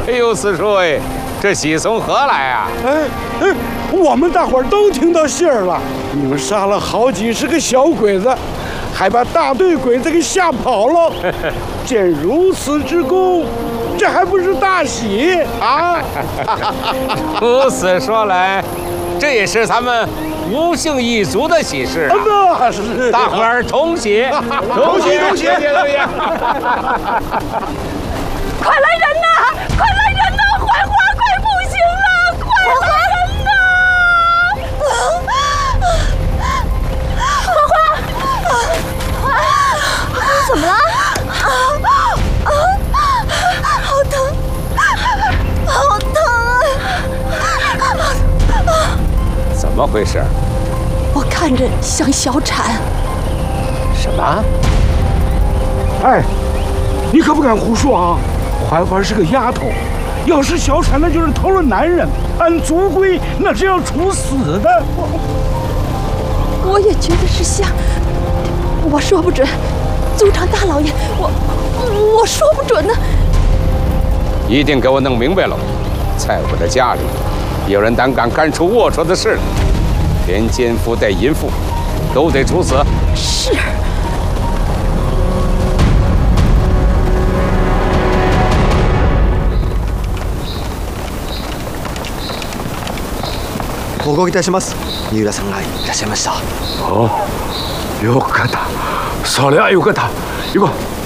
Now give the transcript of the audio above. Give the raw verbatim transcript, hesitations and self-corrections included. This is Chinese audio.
哎呦，四叔哎，这喜从何来啊？ 哎哎，我们大伙儿都听到信儿了，你们杀了好几十个小鬼子，还把大队鬼子给吓跑了。见如此之功，这还不是大喜啊？ 如此说来，这也是咱们吴姓一族的喜事啊！ 那是， 大伙儿同喜， 同喜同喜！ 快来人呐！快来人呐！槐花快不行了！快来人呐！槐花，槐花，怎么了？啊啊！好疼，好疼啊！ 怎么回事？ 我看着像小产。 什么？ 哎，你可不敢胡说啊！槐花是个丫头，要是小产，那就是偷了男人，按族规那是要处死的。 我也觉得是像，我说不准。族长大老爷，我我说不准呢。 一定给我弄明白了，在我的家里，有人胆敢干出龌龊的事来，连奸夫带淫妇都得处死。 是。 報告いたします。三浦さんがいらっしゃいました。 お、よかった。それはよかった。行こう。